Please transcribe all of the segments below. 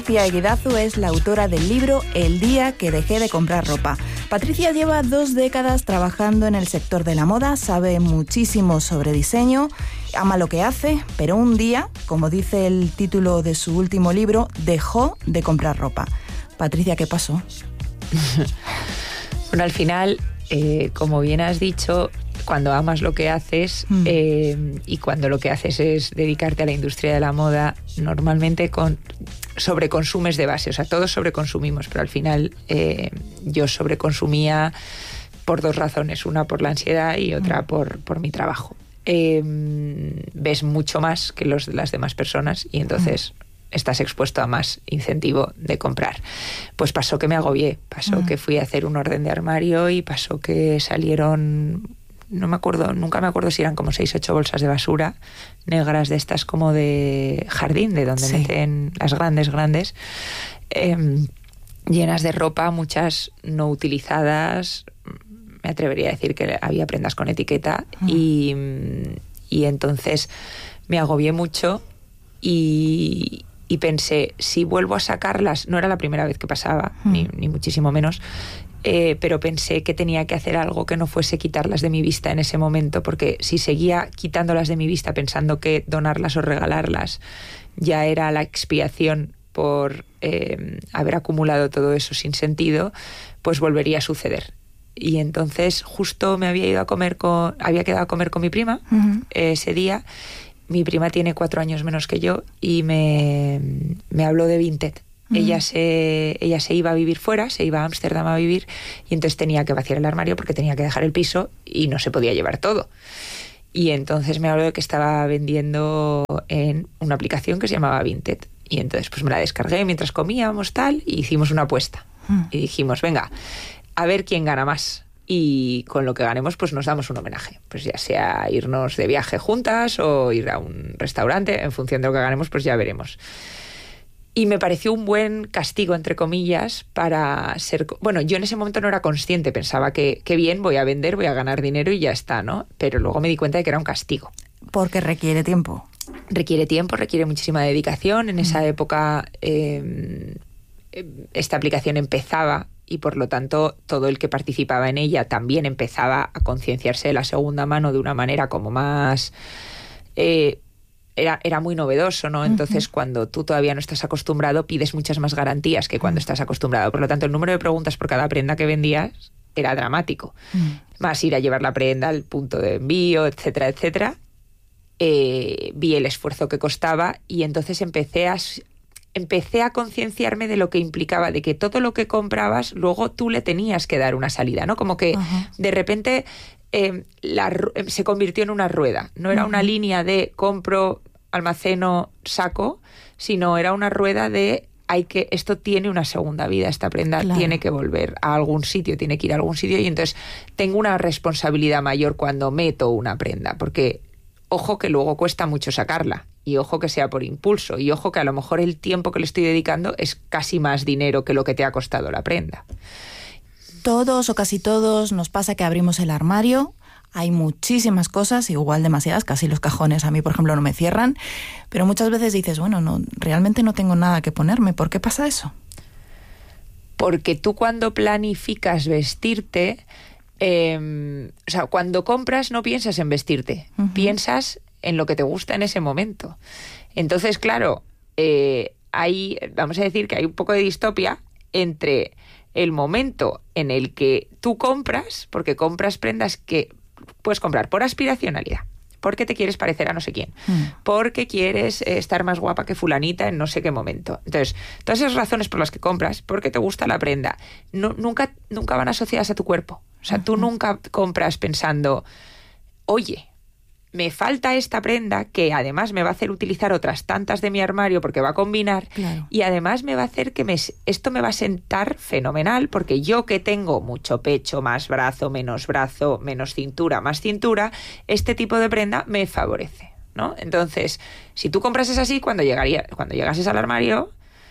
Patricia Eguidazu es la autora del libro El día que dejé de comprar ropa. Patricia lleva 2 décadas trabajando en el sector de la moda, sabe muchísimo sobre diseño, ama lo que hace, pero un día, como dice el título de su último libro, dejó de comprar ropa. Patricia, ¿qué pasó? Bueno, al final, como bien has dicho, cuando amas lo que haces y cuando lo que haces es dedicarte a la industria de la moda, normalmente sobreconsumes de base, o sea, todos sobreconsumimos, pero al final yo sobreconsumía por 2 razones, una por la ansiedad y otra por mi trabajo. Ves mucho más que las demás personas y entonces estás expuesto a más incentivo de comprar. Pues pasó que me agobié, pasó que fui a hacer un orden de armario y pasó que salieron... nunca me acuerdo si eran como 6 o 8 bolsas de basura negras de estas como de jardín, de donde meten las grandes, llenas de ropa, muchas no utilizadas. Me atrevería a decir que había prendas con etiqueta y entonces me agobié mucho y pensé, si vuelvo a sacarlas, no era la primera vez que pasaba, ni muchísimo menos, pero pensé que tenía que hacer algo que no fuese quitarlas de mi vista en ese momento, porque si seguía quitándolas de mi vista pensando que donarlas o regalarlas ya era la expiación por haber acumulado todo eso sin sentido, pues volvería a suceder. Y entonces justo me había quedado a comer con mi prima ese día. Mi prima tiene 4 años menos que yo y me habló de Vinted. Ella se iba a vivir fuera, se iba a Ámsterdam a vivir y entonces tenía que vaciar el armario porque tenía que dejar el piso y no se podía llevar todo. Y entonces me habló de que estaba vendiendo en una aplicación que se llamaba Vinted. Y entonces pues me la descargué mientras comíamos tal y hicimos una apuesta. Y dijimos, venga, a ver quién gana más. Y con lo que ganemos pues nos damos un homenaje. Pues ya sea irnos de viaje juntas o ir a un restaurante, en función de lo que ganemos pues ya veremos. Y me pareció un buen castigo, entre comillas, para ser... Bueno, yo en ese momento no era consciente, pensaba que bien, voy a vender, voy a ganar dinero y ya está, ¿no? Pero luego me di cuenta de que era un castigo. Porque requiere tiempo. Requiere tiempo, requiere muchísima dedicación. En esa época esta aplicación empezaba y por lo tanto todo el que participaba en ella también empezaba a concienciarse de la segunda mano de una manera como más... Era muy novedoso, ¿no? Entonces, cuando tú todavía no estás acostumbrado, pides muchas más garantías que cuando estás acostumbrado. Por lo tanto, el número de preguntas por cada prenda que vendías era dramático. Más ir a llevar la prenda al punto de envío, etcétera, etcétera. Vi el esfuerzo que costaba y entonces empecé a concienciarme de lo que implicaba, de que todo lo que comprabas, luego tú le tenías que dar una salida, ¿no? Como que de repente... se convirtió en una rueda. No era una línea de compro, almaceno, saco, sino era una rueda de esto tiene una segunda vida, esta prenda tiene que volver a algún sitio, tiene que ir a algún sitio y entonces tengo una responsabilidad mayor cuando meto una prenda, porque ojo que luego cuesta mucho sacarla y ojo que sea por impulso y ojo que a lo mejor el tiempo que le estoy dedicando es casi más dinero que lo que te ha costado la prenda. Todos o casi todos nos pasa que abrimos el armario, hay muchísimas cosas, igual demasiadas, casi los cajones a mí, por ejemplo, no me cierran, pero muchas veces dices, bueno, realmente no tengo nada que ponerme. ¿Por qué pasa eso? Porque tú cuando planificas vestirte, o sea, cuando compras no piensas en vestirte, piensas en lo que te gusta en ese momento. Entonces, claro, vamos a decir que hay un poco de distopia entre... el momento en el que tú compras, porque compras prendas que puedes comprar por aspiracionalidad, porque te quieres parecer a no sé quién, porque quieres estar más guapa que fulanita en no sé qué momento. Entonces, todas esas razones por las que compras, porque te gusta la prenda, nunca van asociadas a tu cuerpo. O sea, tú nunca compras pensando, oye, me falta esta prenda que además me va a hacer utilizar otras tantas de mi armario porque va a combinar y además me va a hacer que esto me va a sentar fenomenal porque yo que tengo mucho pecho, más brazo, menos cintura, más cintura, este tipo de prenda me favorece, ¿no? Entonces, si tú comprases así, cuando llegases al armario,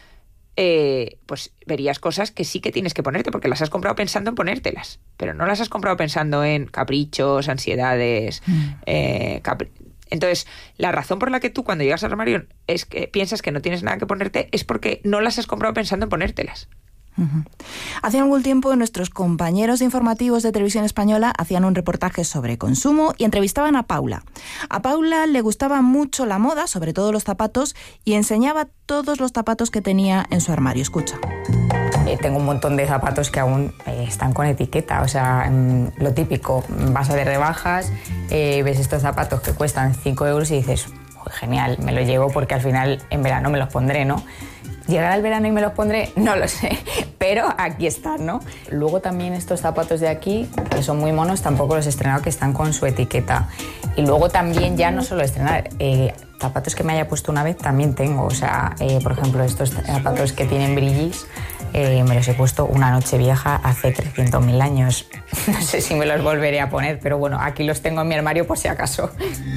pues verías cosas que sí que tienes que ponerte porque las has comprado pensando en ponértelas, pero no las has comprado pensando en caprichos, ansiedades. Entonces, la razón por la que tú cuando llegas al armario es que piensas que no tienes nada que ponerte es porque no las has comprado pensando en ponértelas. Hace algún tiempo nuestros compañeros informativos de Televisión Española hacían un reportaje sobre consumo y entrevistaban a Paula. A Paula le gustaba mucho la moda, sobre todo los zapatos, y enseñaba todos los zapatos que tenía en su armario. Escucha. Tengo un montón de zapatos que aún están con etiqueta, o sea, lo típico, vas a ver rebajas, ves estos zapatos que cuestan 5 euros y dices, genial, me lo llevo porque al final en verano me los pondré, ¿no? ¿Llegará el verano y me los pondré? No lo sé, pero aquí están, ¿no? Luego también estos zapatos de aquí, que son muy monos, tampoco los he estrenado, que están con su etiqueta. Y luego también ya no solo estrenar, zapatos que me haya puesto una vez también tengo. O sea, por ejemplo, estos zapatos que tienen brillis, me los he puesto una noche vieja hace 300.000 años. No sé si me los volveré a poner, pero bueno, aquí los tengo en mi armario por si acaso.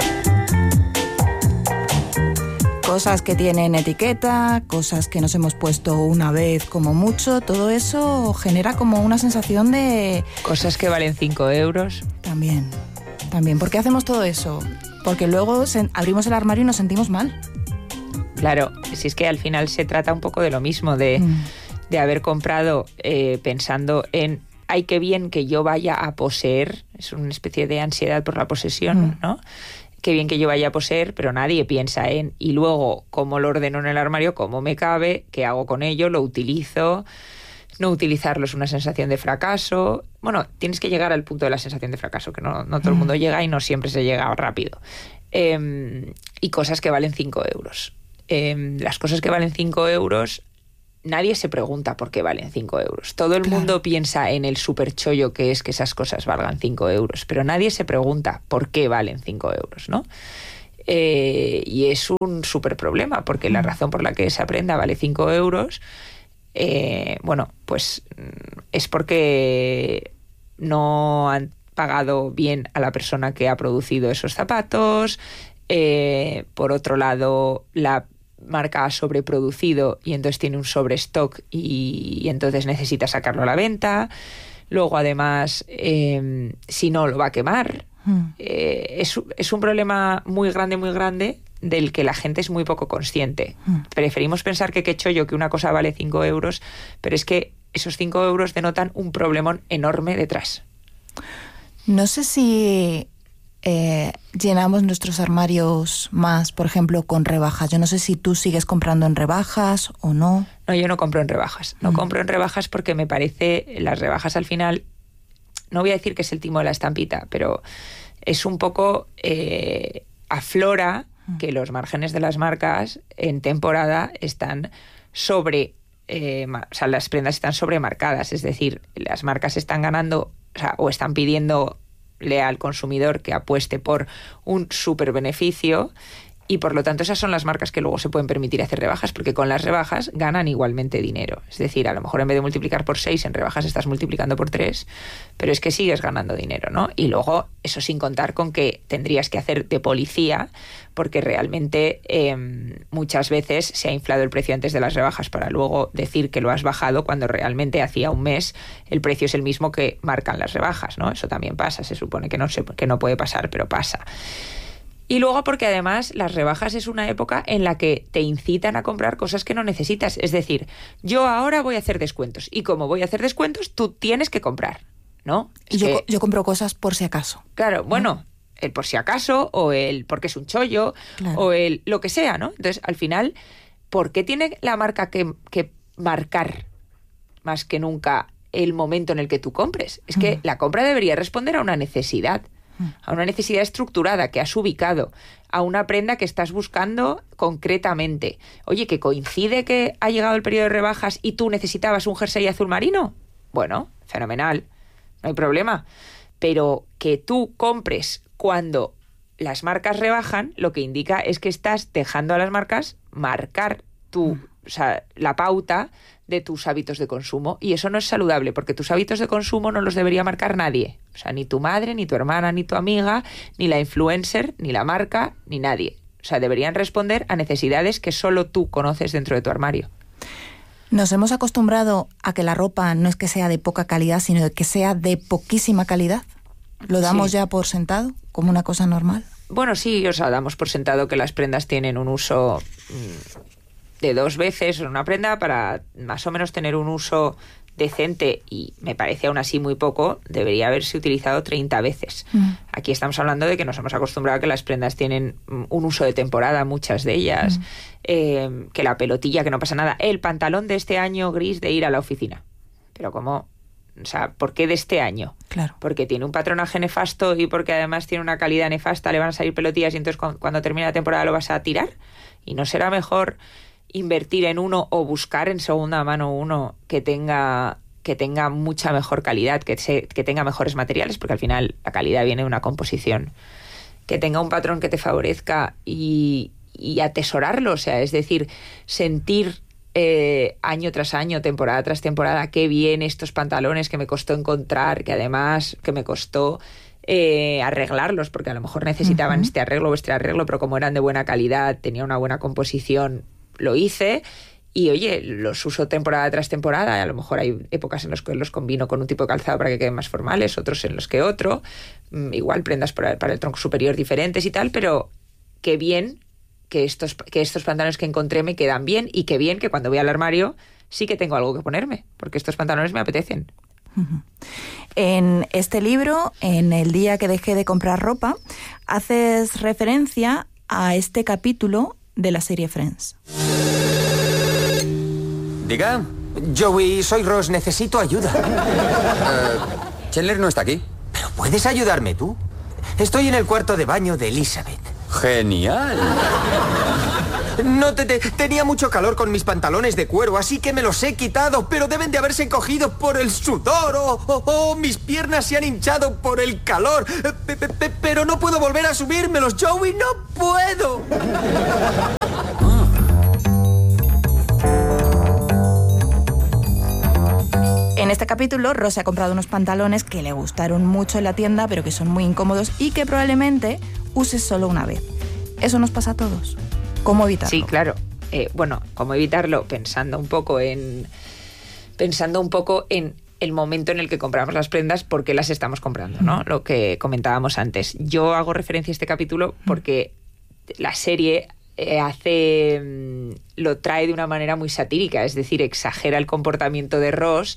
Cosas que tienen etiqueta, cosas que nos hemos puesto una vez como mucho, todo eso genera como una sensación de... Cosas que valen 5 euros. También. ¿Por qué hacemos todo eso? Porque luego abrimos el armario y nos sentimos mal. Claro, si es que al final se trata un poco de lo mismo, de haber comprado pensando en ay, qué bien que yo vaya a poseer, es una especie de ansiedad por la posesión, ¿no? Qué bien que yo vaya a poseer, pero nadie piensa en y luego cómo lo ordeno en el armario, cómo me cabe, qué hago con ello, lo utilizo. No utilizarlo es una sensación de fracaso. Bueno, tienes que llegar al punto de la sensación de fracaso, que no todo el mundo llega y no siempre se llega rápido. Y cosas que valen 5 euros. Las cosas que valen 5 euros, nadie se pregunta por qué valen 5 euros. Todo el mundo piensa en el súper chollo que es que esas cosas valgan 5 euros, pero nadie se pregunta por qué valen 5 euros, ¿no? Y es un súper problema, porque la razón por la que esa prenda vale 5 euros, bueno, pues es porque no han pagado bien a la persona que ha producido esos zapatos. Por otro lado, la marca ha sobreproducido y entonces tiene un sobrestock y entonces necesita sacarlo a la venta. Luego, además, si no, lo va a quemar. Es un problema muy grande del que la gente es muy poco consciente. Preferimos pensar que qué chollo que una cosa vale 5 euros, pero es que esos 5 euros denotan un problemón enorme detrás. No sé si llenamos nuestros armarios más, por ejemplo, con rebajas. Yo no sé si tú sigues comprando en rebajas o no. No, yo no compro en rebajas. No compro en rebajas porque me parece, las rebajas al final, no voy a decir que es el timo de la estampita, pero es un poco, aflora que los márgenes de las marcas en temporada están o sea, las prendas están sobremarcadas, es decir, las marcas están ganando, o están pidiéndole al consumidor que apueste por un súper beneficio y por lo tanto esas son las marcas que luego se pueden permitir hacer rebajas, porque con las rebajas ganan igualmente dinero. Es decir, a lo mejor en vez de multiplicar por 6 en rebajas estás multiplicando por 3, pero es que sigues ganando dinero, ¿no? Y luego eso sin contar con que tendrías que hacer de policía, porque realmente muchas veces se ha inflado el precio antes de las rebajas para luego decir que lo has bajado cuando realmente hacía un mes el precio es el mismo que marcan las rebajas, ¿no? Eso también pasa, se supone que no puede pasar, pero pasa. Y luego porque además las rebajas es una época en la que te incitan a comprar cosas que no necesitas. Es decir, yo ahora voy a hacer descuentos y como voy a hacer descuentos, tú tienes que comprar, ¿no? Yo compro cosas por si acaso. Claro, bueno, el por si acaso o el porque es un chollo, claro, o el lo que sea, ¿no? Entonces, al final, ¿por qué tiene la marca que marcar más que nunca el momento en el que tú compres? Es que la compra debería responder a una necesidad estructurada que has ubicado, a una prenda que estás buscando concretamente. Oye, que coincide que ha llegado el periodo de rebajas y tú necesitabas un jersey azul marino. Bueno, fenomenal, no hay problema. Pero que tú compres cuando las marcas rebajan, lo que indica es que estás dejando a las marcas marcar la pauta de tus hábitos de consumo, y eso no es saludable porque tus hábitos de consumo no los debería marcar nadie, o sea, ni tu madre, ni tu hermana, ni tu amiga, ni la influencer, ni la marca, ni nadie. O sea, deberían responder a necesidades que solo tú conoces dentro de tu armario. Nos hemos acostumbrado a que la ropa no es que sea de poca calidad, sino que sea de poquísima calidad. ¿Lo damos ya por sentado como una cosa normal? Bueno, sí, o sea, damos por sentado que las prendas tienen un uso de 2 veces una prenda para más o menos tener un uso decente, y me parece aún así muy poco, debería haberse utilizado 30 veces. Aquí estamos hablando de que nos hemos acostumbrado a que las prendas tienen un uso de temporada, muchas de ellas, que la pelotilla, que no pasa nada, el pantalón de este año gris de ir a la oficina. Pero ¿cómo? O sea, ¿por qué de este año? Claro. Porque tiene un patronaje nefasto y porque además tiene una calidad nefasta, le van a salir pelotillas y entonces cuando termine la temporada lo vas a tirar. ¿Y no será mejor invertir en uno o buscar en segunda mano uno que tenga mucha mejor calidad, que tenga mejores materiales? Porque al final la calidad viene de una composición, que tenga un patrón que te favorezca y atesorarlo, o sea, es decir, sentir año tras año, temporada tras temporada, qué bien estos pantalones que me costó encontrar, que además que me costó arreglarlos, porque a lo mejor necesitaban este arreglo o este arreglo, pero como eran de buena calidad, tenía una buena composición, lo hice. Y oye, los uso temporada tras temporada. A lo mejor hay épocas en las que los combino con un tipo de calzado para que queden más formales, otros en los que otro. Igual prendas para el tronco superior diferentes y tal, pero qué bien que estos pantalones que encontré me quedan bien, y qué bien que cuando voy al armario sí que tengo algo que ponerme, porque estos pantalones me apetecen. En este libro, en El día que dejé de comprar ropa, haces referencia a este capítulo de la serie Friends. Diga. Joey, soy Ross, necesito ayuda. Chandler no está aquí. ¿Pero puedes ayudarme tú? Estoy en el cuarto de baño de Elizabeth. Genial. No tenía mucho calor con mis pantalones de cuero, así que me los he quitado, pero deben de haberse encogido por el sudor o mis piernas se han hinchado por el calor. Pero no puedo volver a subírmelos, Joey, no puedo. En este capítulo, Ross se ha comprado unos pantalones que le gustaron mucho en la tienda, pero que son muy incómodos y que probablemente uses solo una vez. Eso nos pasa a todos. ¿Cómo evitarlo? Sí, claro. Bueno, ¿cómo evitarlo? Pensando un poco en el momento en el que compramos las prendas, por qué las estamos comprando, ¿no? Lo que comentábamos antes. Yo hago referencia a este capítulo porque la serie lo trae de una manera muy satírica, es decir, exagera el comportamiento de Ross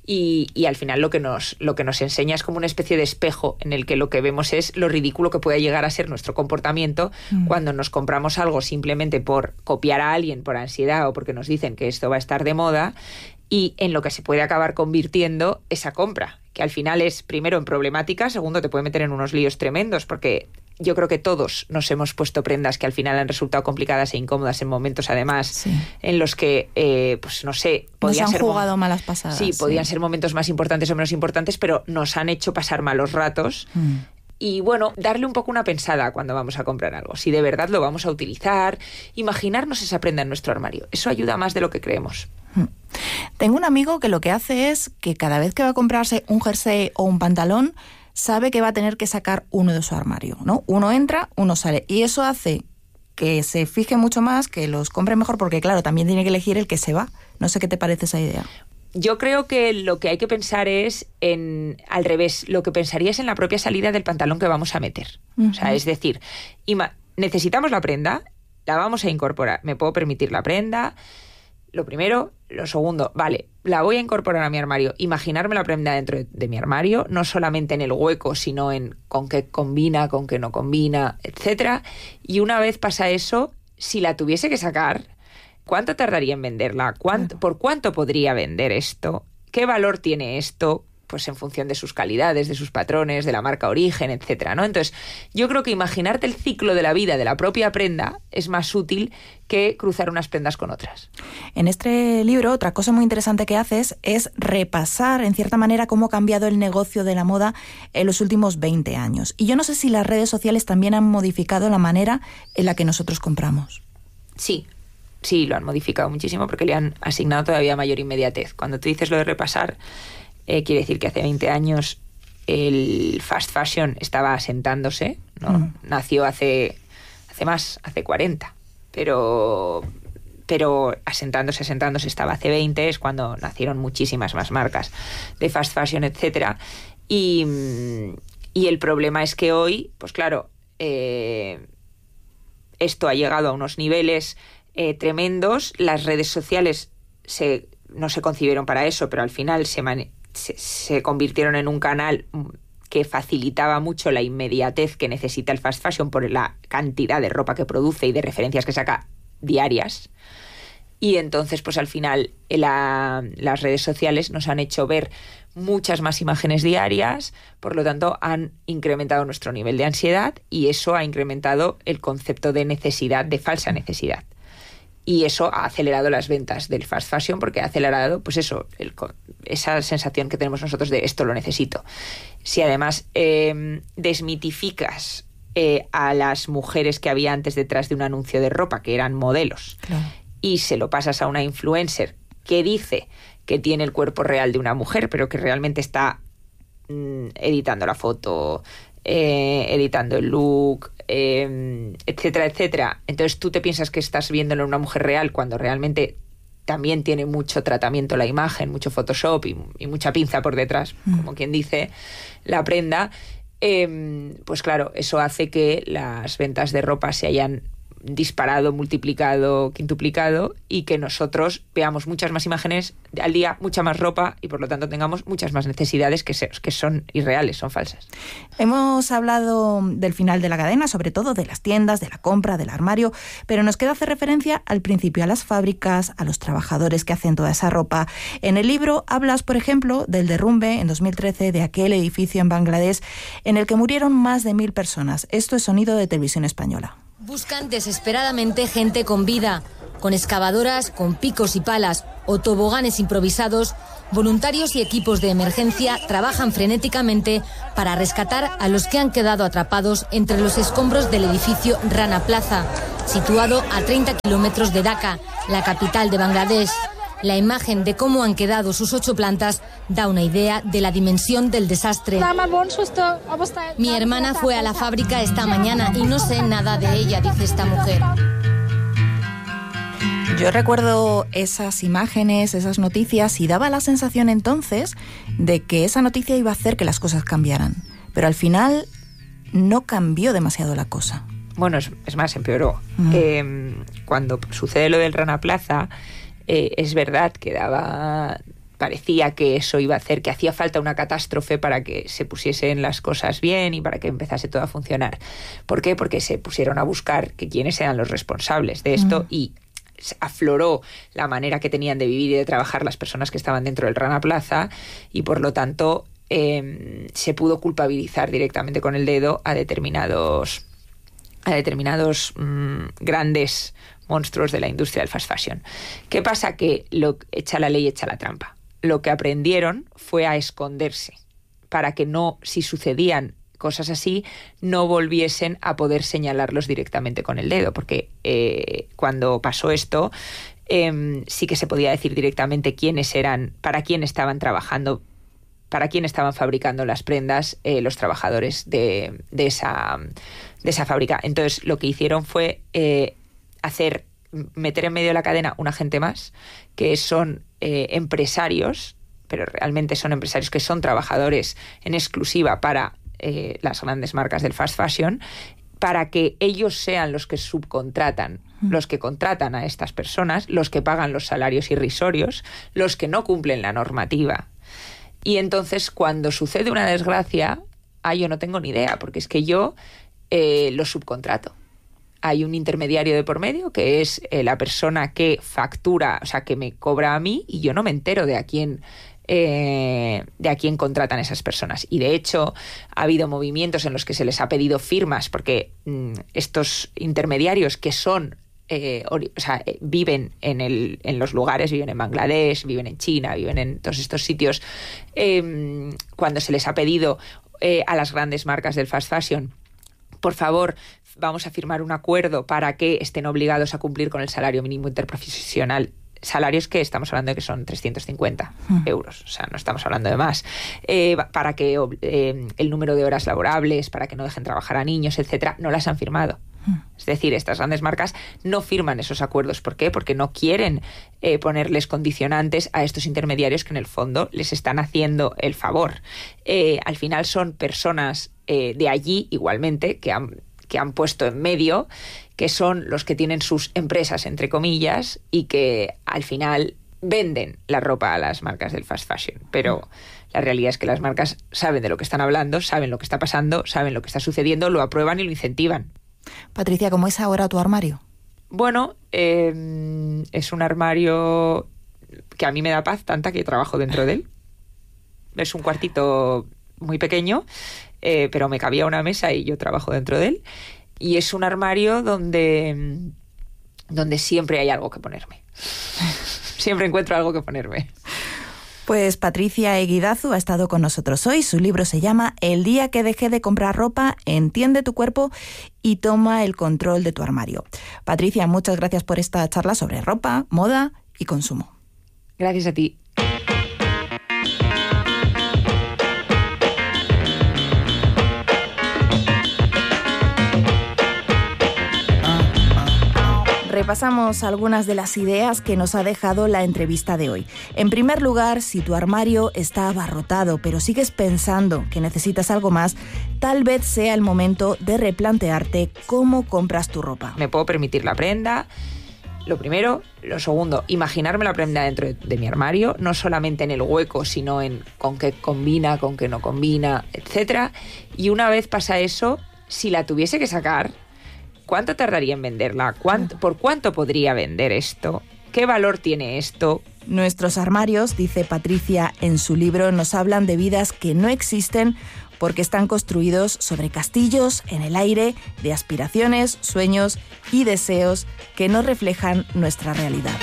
y al final lo que nos enseña es como una especie de espejo en el que lo que vemos es lo ridículo que puede llegar a ser nuestro comportamiento cuando nos compramos algo simplemente por copiar a alguien, por ansiedad o porque nos dicen que esto va a estar de moda, y en lo que se puede acabar convirtiendo esa compra, que al final es, primero, en problemática, segundo, te puede meter en unos líos tremendos, porque yo creo que todos nos hemos puesto prendas que al final han resultado complicadas e incómodas en momentos, además, en los que, pues no sé, podían nos han ser jugado malas pasadas. Sí, podían ser momentos más importantes o menos importantes, pero nos han hecho pasar malos ratos. Y bueno, darle un poco una pensada cuando vamos a comprar algo. Si de verdad lo vamos a utilizar, imaginarnos esa prenda en nuestro armario. Eso ayuda más de lo que creemos. Tengo un amigo que lo que hace es que cada vez que va a comprarse un jersey o un pantalón, sabe que va a tener que sacar uno de su armario, ¿no? Uno entra, uno sale. Y eso hace que se fije mucho más, que los compre mejor, porque claro, también tiene que elegir el que se va. No sé qué te parece esa idea. Yo creo que lo que hay que pensar es al revés, lo que pensaría es en la propia salida del pantalón que vamos a meter. O sea, es decir, necesitamos la prenda, la vamos a incorporar. ¿Me puedo permitir la prenda? Lo primero. Lo segundo, vale, la voy a incorporar a mi armario. Imaginarme la prenda dentro de mi armario, no solamente en el hueco, sino en con qué combina, con qué no combina, etcétera. Y una vez pasa eso, si la tuviese que sacar, ¿cuánto tardaría en venderla? ¿Por cuánto podría vender esto? ¿Qué valor tiene esto? Pues en función de sus calidades, de sus patrones, de la marca origen, etcétera, ¿no? Entonces, yo creo que imaginarte el ciclo de la vida de la propia prenda es más útil que cruzar unas prendas con otras. En este libro, otra cosa muy interesante que haces es repasar, en cierta manera, cómo ha cambiado el negocio de la moda en los últimos 20 años. Y yo no sé si las redes sociales también han modificado la manera en la que nosotros compramos. Sí, lo han modificado muchísimo porque le han asignado todavía mayor inmediatez. Cuando tú dices lo de repasar, quiere decir que hace 20 años el fast fashion estaba asentándose, ¿no? Nació hace 40, pero asentándose estaba hace 20, es cuando nacieron muchísimas más marcas de fast fashion, etcétera. Y el problema es que hoy, pues claro, esto ha llegado a unos niveles tremendos. Las redes sociales no se concibieron para eso, pero al final se convirtieron en un canal que facilitaba mucho la inmediatez que necesita el fast fashion por la cantidad de ropa que produce y de referencias que saca diarias. Y entonces, pues al final, las redes sociales nos han hecho ver muchas más imágenes diarias, por lo tanto, han incrementado nuestro nivel de ansiedad y eso ha incrementado el concepto de necesidad, de falsa necesidad. Y eso ha acelerado las ventas del fast fashion porque ha acelerado, pues eso, esa sensación que tenemos nosotros de esto lo necesito. Si además desmitificas a las mujeres que había antes detrás de un anuncio de ropa, que eran modelos, claro, y se lo pasas a una influencer que dice que tiene el cuerpo real de una mujer, pero que realmente está editando la foto, editando el look, etcétera, etcétera. Entonces tú te piensas que estás viéndolo en una mujer real cuando realmente también tiene mucho tratamiento la imagen, mucho Photoshop y mucha pinza por detrás, como quien dice, la prenda. Pues claro, eso hace que las ventas de ropa se hayan disparado, multiplicado, quintuplicado y que nosotros veamos muchas más imágenes al día, mucha más ropa y por lo tanto tengamos muchas más necesidades que son irreales, son falsas. Hemos hablado del final de la cadena, sobre todo de las tiendas, de la compra, del armario, pero nos queda hacer referencia al principio, a las fábricas, a los trabajadores que hacen toda esa ropa. En el libro hablas, por ejemplo, del derrumbe en 2013 de aquel edificio en Bangladesh en el que murieron más de 1.000 personas. Esto es Sonido de Televisión Española. Buscan desesperadamente gente con vida, con excavadoras, con picos y palas o toboganes improvisados. Voluntarios y equipos de emergencia trabajan frenéticamente para rescatar a los que han quedado atrapados entre los escombros del edificio Rana Plaza, situado a 30 kilómetros de Dhaka, la capital de Bangladesh. La imagen de cómo han quedado sus 8 plantas da una idea de la dimensión del desastre. Mi hermana fue a la fábrica esta mañana y no sé nada de ella, dice esta mujer. Yo recuerdo esas imágenes, esas noticias y daba la sensación entonces de que esa noticia iba a hacer que las cosas cambiaran. Pero al final no cambió demasiado la cosa. Bueno, es más, empeoró. Cuando sucede lo del Rana Plaza, es verdad que parecía que eso iba a hacer, que hacía falta una catástrofe para que se pusiesen las cosas bien y para que empezase todo a funcionar. ¿Por qué? Porque se pusieron a buscar quiénes eran los responsables de esto y afloró la manera que tenían de vivir y de trabajar las personas que estaban dentro del Rana Plaza y por lo tanto se pudo culpabilizar directamente con el dedo a determinados grandes monstruos de la industria del fast fashion. ¿Qué pasa? Que echa la ley, echa la trampa. Lo que aprendieron fue a esconderse para que si sucedían cosas así, no volviesen a poder señalarlos directamente con el dedo, porque cuando pasó esto, sí que se podía decir directamente quiénes eran, para quién estaban trabajando, para quién estaban fabricando las prendas los trabajadores de esa fábrica. Entonces, lo que hicieron fue meter en medio de la cadena un agente más, que son empresarios, pero realmente son empresarios que son trabajadores en exclusiva para las grandes marcas del fast fashion, para que ellos sean los que subcontratan, los que contratan a estas personas, los que pagan los salarios irrisorios, los que no cumplen la normativa. Y entonces, cuando sucede una desgracia, yo no tengo ni idea, porque es que yo lo subcontrato. Hay un intermediario de por medio, que es la persona que factura, o sea, que me cobra a mí, y yo no me entero de a quién contratan esas personas. Y de hecho ha habido movimientos en los que se les ha pedido firmas porque estos intermediarios que son viven en los lugares, viven en Bangladesh, viven en China, viven en todos estos sitios, cuando se les ha pedido a las grandes marcas del fast fashion, por favor, vamos a firmar un acuerdo para que estén obligados a cumplir con el salario mínimo interprofesional, salarios que estamos hablando de que son 350 euros, o sea, no estamos hablando de más, para que el número de horas laborables, para que no dejen trabajar a niños, etcétera, no las han firmado. Es decir, estas grandes marcas no firman esos acuerdos. ¿Por qué? Porque no quieren ponerles condicionantes a estos intermediarios que en el fondo les están haciendo el favor. Al final son personas de allí igualmente que que han puesto en medio, que son los que tienen sus empresas, entre comillas, y que al final venden la ropa a las marcas del fast fashion. Pero la realidad es que las marcas saben de lo que están hablando, saben lo que está pasando, saben lo que está sucediendo, lo aprueban y lo incentivan. Patricia, ¿cómo es ahora tu armario? Bueno, es un armario que a mí me da paz, tanta que trabajo dentro de él. Es un cuartito muy pequeño, pero me cabía una mesa y yo trabajo dentro de él. Y es un armario donde siempre hay algo que ponerme. Siempre encuentro algo que ponerme. Pues Patricia Eguidazu ha estado con nosotros hoy. Su libro se llama El día que dejé de comprar ropa, entiende tu cuerpo y toma el control de tu armario. Patricia, muchas gracias por esta charla sobre ropa, moda y consumo. Gracias a ti. Repasamos algunas de las ideas que nos ha dejado la entrevista de hoy. En primer lugar, si tu armario está abarrotado, pero sigues pensando que necesitas algo más, tal vez sea el momento de replantearte cómo compras tu ropa. Me puedo permitir la prenda, lo primero. Lo segundo, imaginarme la prenda dentro de mi armario, no solamente en el hueco, sino en con qué combina, con qué no combina, etc. Y una vez pasa eso, si la tuviese que sacar, ¿cuánto tardaría en venderla? ¿Por cuánto podría vender esto? ¿Qué valor tiene esto? Nuestros armarios, dice Patricia en su libro, nos hablan de vidas que no existen porque están construidos sobre castillos en el aire de aspiraciones, sueños y deseos que no reflejan nuestra realidad.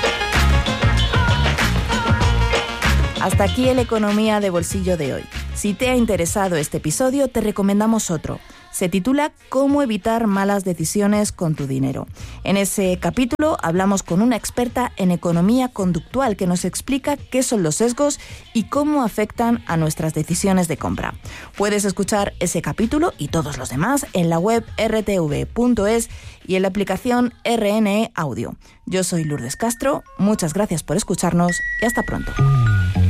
Hasta aquí el Economía de Bolsillo de hoy. Si te ha interesado este episodio, te recomendamos otro. Se titula Cómo evitar malas decisiones con tu dinero. En ese capítulo hablamos con una experta en economía conductual que nos explica qué son los sesgos y cómo afectan a nuestras decisiones de compra. Puedes escuchar ese capítulo y todos los demás en la web rtv.es y en la aplicación RNE Audio. Yo soy Lourdes Castro, muchas gracias por escucharnos y hasta pronto.